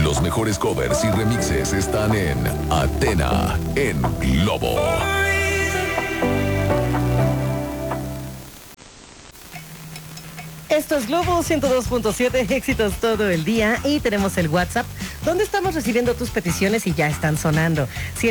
Los mejores covers y remixes están en Athena, en Globo. Esto es Globo 102.7, éxitos todo el día, y tenemos el WhatsApp donde estamos recibiendo tus peticiones y ya están sonando.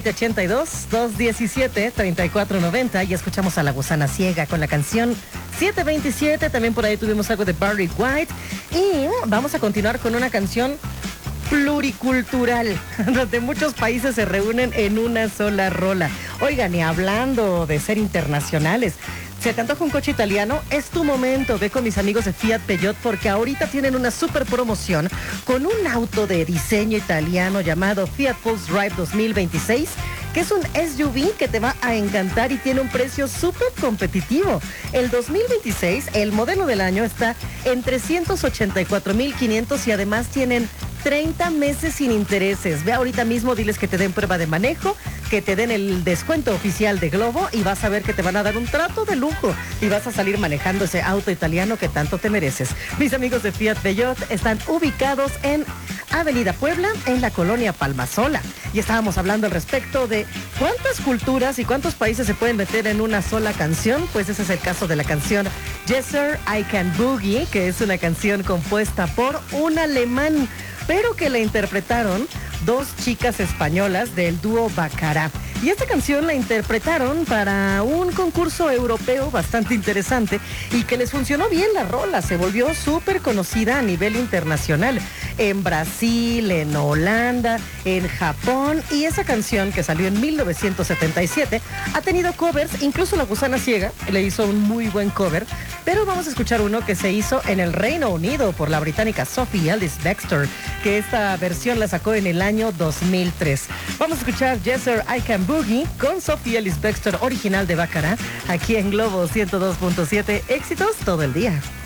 782-217-3490, y escuchamos a La Gusana Ciega con la canción 727. También por ahí tuvimos algo de Barry White, y vamos a continuar con una canción pluricultural, donde muchos países se reúnen en una sola rola. Oigan, y hablando de ser internacionales, ¿se te antoja un coche italiano? Es tu momento. Ve con mis amigos de Fiat Peugeot, porque ahorita tienen una super promoción con un auto de diseño italiano llamado Fiat Pulse Drive 2026, que es un SUV que te va a encantar y tiene un precio súper competitivo. El 2026, el modelo del año, está en 384,500 y además tienen 30 meses sin intereses. Ve ahorita mismo, diles que te den prueba de manejo, que te den el descuento oficial de Globo, y vas a ver que te van a dar un trato de lujo y vas a salir manejando ese auto italiano que tanto te mereces. Mis amigos de Fiat Peugeot están ubicados en Avenida Puebla, en la colonia Palmasola. Y estábamos hablando al respecto de cuántas culturas y cuántos países se pueden meter en una sola canción. Pues ese es el caso de la canción Yes Sir, I Can Boogie, que es una canción compuesta por un alemán, pero que la interpretaron dos chicas españolas del dúo Bacará. Y esta canción la interpretaron para un concurso europeo bastante interesante y que les funcionó bien la rola. Se volvió súper conocida a nivel internacional, en Brasil, en Holanda, en Japón. Y esa canción, que salió en 1977, ha tenido covers. Incluso La Gusana Ciega le hizo un muy buen cover. Pero vamos a escuchar uno que se hizo en el Reino Unido por la británica Sophie Ellis-Bextor, que esta versión la sacó en el año 2003. Vamos a escuchar Yes Sir, I Can Boogie con Sophie Ellis-Bextor, original de Bacará, aquí en Globo 102.7, éxitos todo el día.